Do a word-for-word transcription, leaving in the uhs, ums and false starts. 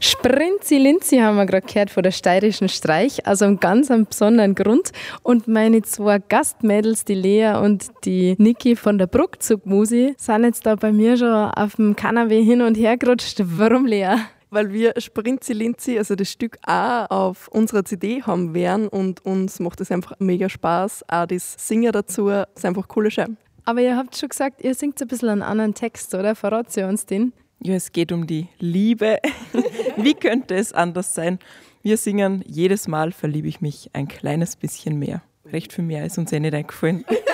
Sprinzi Linzi haben wir gerade gehört von der Steirischen Streich, also einem ganz einem besonderen Grund. Und meine zwei Gastmädels, die Lea und die Niki von der Bruckzugmusi, sind jetzt da bei mir schon auf dem Kanapee hin und her gerutscht. Warum, Lea? Weil wir Sprinzi Linzi, also das Stück auch auf unserer C D haben werden und uns macht es einfach mega Spaß. Auch das Singen dazu ist einfach coole Scheibe. Aber ihr habt schon gesagt, ihr singt ein bisschen einen anderen Text, oder? Verrat ihr uns den? Ja, es geht um die Liebe. Wie könnte es anders sein? Wir singen, jedes Mal verliebe ich mich ein kleines bisschen mehr. Recht viel mehr ist uns eh nicht eingefallen.